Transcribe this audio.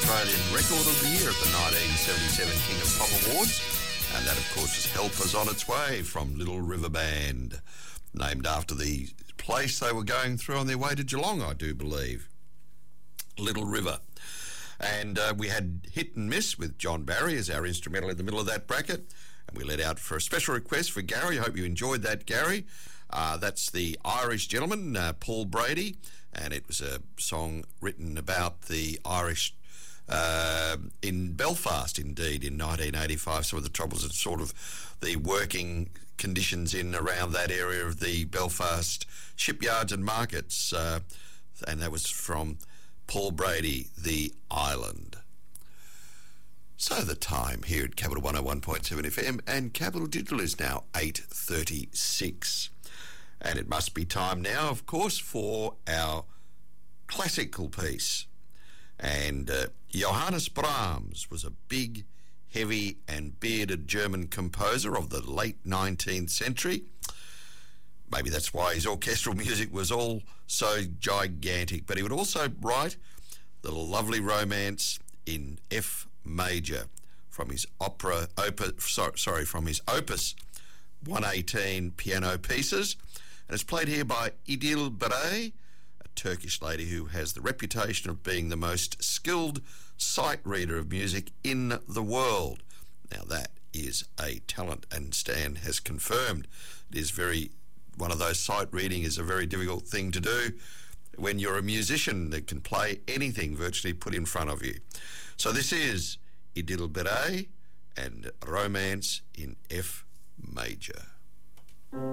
Australian Record of the Year at the 1977 King of Pop Awards. And that, of course, is Helpers on Its Way from Little River Band, named after the place they were going through on their way to Geelong, I do believe. Little River. And we had Hit and Miss with John Barry as our instrumental in the middle of that bracket. And we let out for a special request for Gary. I hope you enjoyed that, Gary. That's the Irish gentleman, Paul Brady. And it was a song written about the Irish in Belfast, indeed, in 1985. Some of the troubles and sort of the working conditions in around that area of the Belfast shipyards and markets. And that was from Paul Brady, The Island. So the time here at Capital 101.7 FM and Capital Digital is now 8:36. And it must be time now, of course, for our classical piece. And Johannes Brahms was a big, heavy and bearded German composer of the late 19th century. Maybe that's why his orchestral music was all so gigantic. But he would also write the lovely romance in F major from his opus 118 piano pieces. And it's played here by Idil Bere, a Turkish lady who has the reputation of being the most skilled sight reader of music in the world. Now that is a talent, and Stan has confirmed it is one of those sight reading is a very difficult thing to do when you're a musician that can play anything virtually put in front of you. So this is Idil Bere and Romance in F major.